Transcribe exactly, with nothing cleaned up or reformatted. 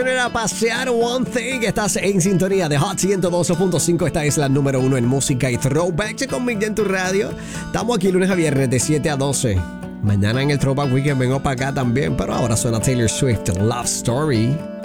A pasear One Thing. Estás en sintonía de Hot ciento doce punto cinco. Esta es la número uno en música y throwbacks con Miguel en tu radio. Estamos aquí lunes a viernes de siete a doce. Mañana en el Throwback Weekend vengo para acá también, pero ahora suena Taylor Swift, Love Story.